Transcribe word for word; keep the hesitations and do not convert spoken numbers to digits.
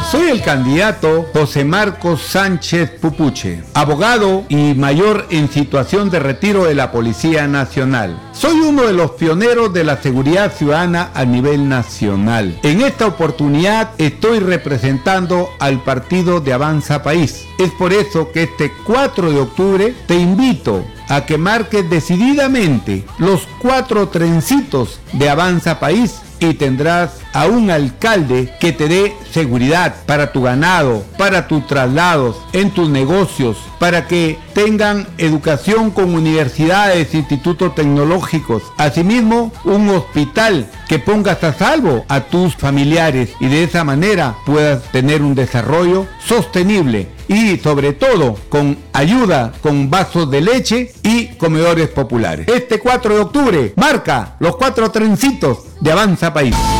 Soy el candidato José Marcos Sánchez Pupuche, abogado y mayor en situación de retiro de la Policía Nacional. Soy uno de los pioneros de la seguridad ciudadana a nivel nacional. En esta oportunidad estoy representando al partido de Avanza País. Es por eso que este cuatro de octubre te invito a que marques decididamente los cuatro trencitos de Avanza País y tendrás a un alcalde que te dé seguridad para tu ganado, para tus traslados, en tus negocios, para que tengan educación con universidades, institutos tecnológicos, asimismo un hospital que pongas a salvo a tus familiares y de esa manera puedas tener un desarrollo sostenible y sobre todo con ayuda con vasos de leche y comedores populares. Este cuatro de octubre marca los cuatro trencitos de Avanza País.